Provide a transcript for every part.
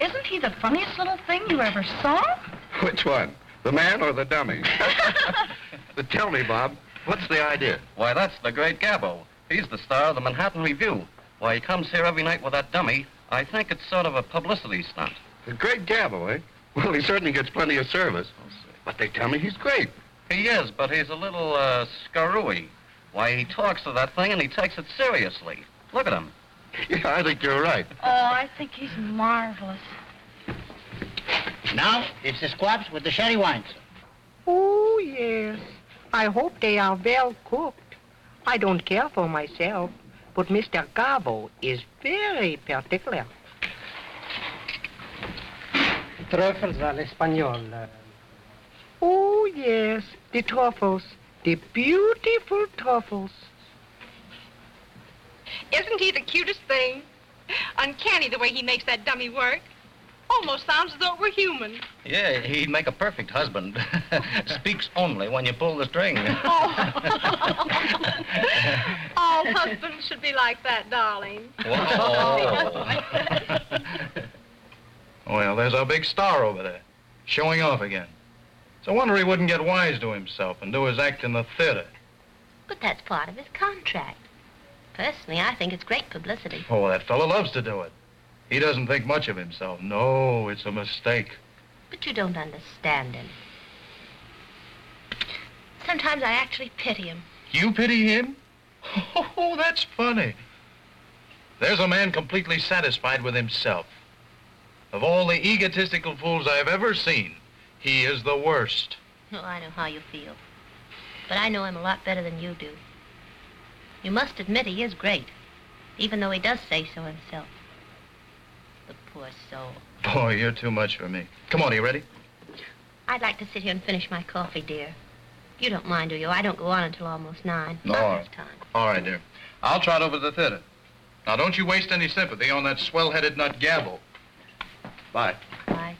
Isn't he the funniest little thing you ever saw? Which one? The man or the dummy? But tell me, Bob, what's the idea? Why, that's the great Gabbo. He's the star of the Manhattan Review. Why, he comes here every night with that dummy. I think it's sort of a publicity stunt. The great Gabbo, eh? Well, he certainly gets plenty of service. But they tell me he's great. He is, but he's a little, screwy. Why, he talks to that thing and he takes it seriously. Look at him. Yeah, I think you're right. Oh, I think he's marvelous. Now, it's the squabs with the sherry wines. Oh, yes. I hope they are well cooked. I don't care for myself, but Mr. Gabbo is very particular. Truffles à l'espagnol. Oh, yes, the truffles. The beautiful truffles. Isn't he the cutest thing? Uncanny the way he makes that dummy work. Almost sounds as though it were human. Yeah, he'd make a perfect husband. Speaks only when you pull the string. Oh. All husbands should be like that, darling. Whoa. Well, there's our big star over there, showing off again. It's a wonder he wouldn't get wise to himself and do his act in the theater. But that's part of his contract. Personally, I think it's great publicity. Oh, that fellow loves to do it. He doesn't think much of himself. No, it's a mistake. But you don't understand him. Sometimes I actually pity him. You pity him? Oh, that's funny. There's a man completely satisfied with himself. Of all the egotistical fools I've ever seen, he is the worst. Oh, I know how you feel. But I know him a lot better than you do. You must admit he is great, even though he does say so himself. The poor soul. Boy, you're too much for me. Come on, are you ready? I'd like to sit here and finish my coffee, dear. You don't mind, do you? I don't go on until almost 9. No. Not this time. All right, dear. I'll trot over to the theater. Now, don't you waste any sympathy on that swell-headed nut Gabbo. Bye. Bye.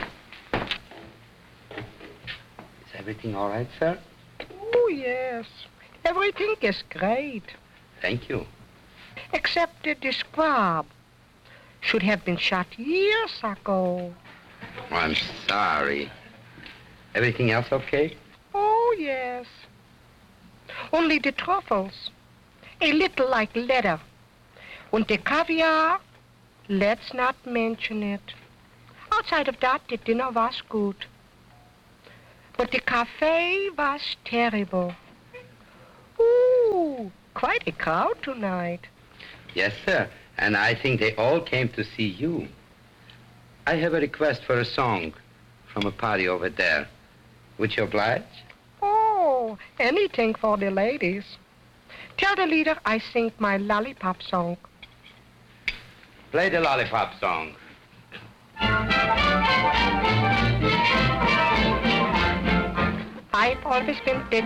Is everything all right, sir? Oh, yes. Everything is great. Thank you. Except that the squab should have been shot years ago. I'm sorry. Everything else okay? Oh, yes. Only the truffles. A little like leather. And the caviar, let's not mention it. Outside of that, the dinner was good. But the cafe was terrible. Ooh, quite a crowd tonight. Yes, sir. And I think they all came to see you. I have a request for a song from a party over there. Would you oblige? Oh, anything for the ladies. Tell the leader I sing my lollipop song. Play the lollipop song. I've always been